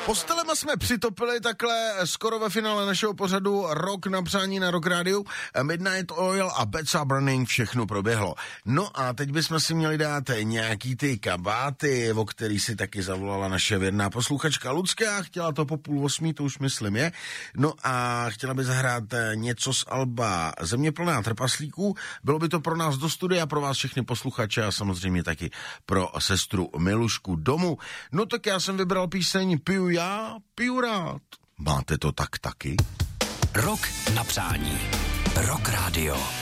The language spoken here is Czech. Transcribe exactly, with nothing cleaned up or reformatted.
Postelema jsme přitopili takhle skoro ve finále našeho pořadu Rok na přání na Rock Radio. Midnight Oil a Beds Are Burning, všechno proběhlo. No a teď bychom si měli dát nějaký ty kabáty, o který si taky zavolala naše věrná posluchačka Lucka. Chtěla to po půl osmí, to už myslím je. No a chtěla by zahrát něco z alba Země plná trpaslíků. Bylo by to pro nás do studia, pro vás všechny posluchače a samozřejmě taky pro sestru Milušku domů. No tak já jsem vybral píseň Piju já, piju rád. Máte to tak taky? Rok na přání. Rock Radio.